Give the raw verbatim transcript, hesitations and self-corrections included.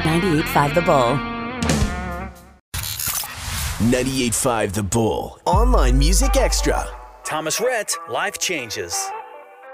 ninety-eight point five The Bull. ninety-eight point five The Bull. Online Music Extra. Thomas Rhett, Life Changes.